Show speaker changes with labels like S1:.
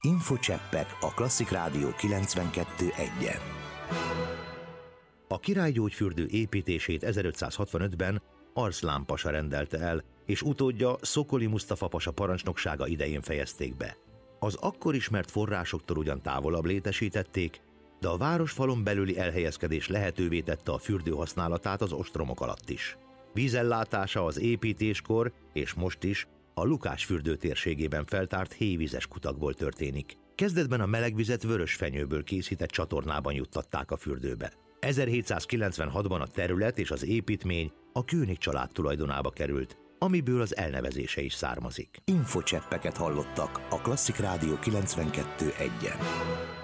S1: Infocseppek a Klasszik Rádió 92.1-en. A királygyógyfürdő építését 1565-ben Arslan pasa rendelte el, és utódja Szokoli Musztafa pasa parancsnoksága idején fejezték be. Az akkor ismert forrásoktól ugyan távolabb létesítették, de a városfalon belüli elhelyezkedés lehetővé tette a fürdő használatát az ostromok alatt is. Vízellátása az építéskor, és most is, a Lukás fürdő térségében feltárt hévízes kutakból történik. Kezdetben a melegvizet vörös fenyőből készített csatornában juttatták a fürdőbe. 1796-ban a terület és az építmény a König család tulajdonába került, amiből az elnevezése is származik. Infocseppeket hallottak a Klasszik Rádió 92.1-en.